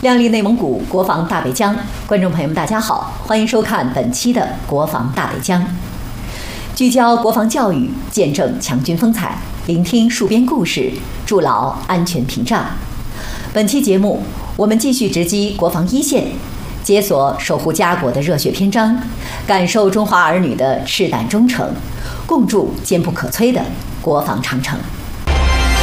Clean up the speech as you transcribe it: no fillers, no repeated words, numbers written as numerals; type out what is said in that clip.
亮丽内蒙古，国防大北疆。观众朋友们，大家好，欢迎收看本期的国防大北疆。聚焦国防教育，见证强军风采，聆听戍边故事，筑牢安全屏障。本期节目，我们继续直击国防一线，解锁守护家国的热血篇章，感受中华儿女的赤胆忠诚，共筑坚不可摧的国防长城。